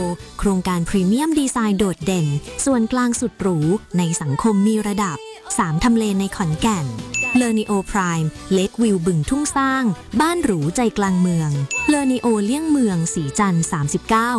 โครงการพรีเมียมดีไซน์โดดเด่นส่วนกลางสุดหรูในสังคมมีระดับ3ทำเลในขอนแก่นเลอนิโอไพร์มเล็กวิวบึงทุ่งสร้างบ้านหรูใจกลางเมืองเลอนิโอเลี่ยงเมืองสีจันทร์39